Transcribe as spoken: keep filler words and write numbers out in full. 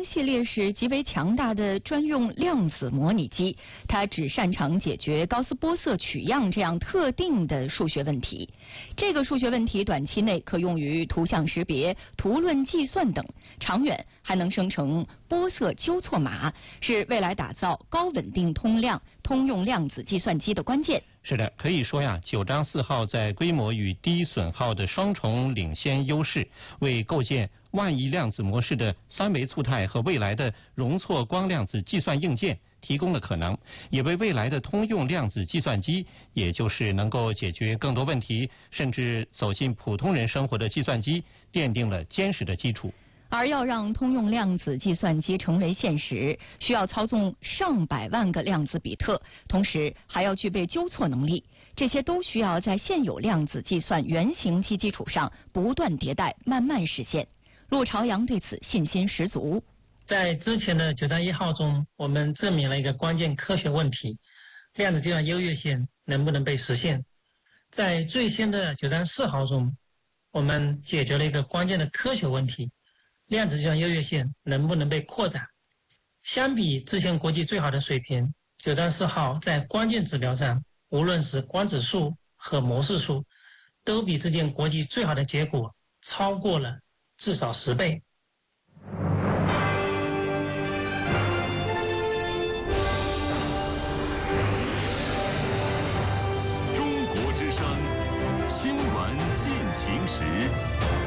星系列是极为强大的专用量子模拟机，它只擅长解决高斯波色取样这样特定的数学问题。这个数学问题短期内可用于图像识别、图论计算等，长远还能生成波色纠错码，是未来打造高稳定通量通用量子计算机的关键。 是的，可以说呀，九章四号在规模与低损耗的双重领先优势，为构建万亿量子模式的三维簇态和未来的容错光量子计算硬件提供了可能，也为未来的通用量子计算机，也就是能够解决更多问题，甚至走进普通人生活的计算机，奠定了坚实的基础。 而要让通用量子计算机成为现实，需要操纵上百万个量子比特，同时还要具备纠错能力。这些都需要在现有量子计算原型机基础上不断迭代，慢慢实现。陆朝阳对此信心十足。 在之前的九章一号中，我们证明了一个关键科学问题：量子计算优越性能不能被实现？在最新的九章四号中，我们解决了一个关键的科学问题：量子计算优越性能不能被扩展？相比之前国际最好的水平，九章四号在关键指标上，无论是光指数和模式数，都比之前国际最好的结果超过了至少十倍。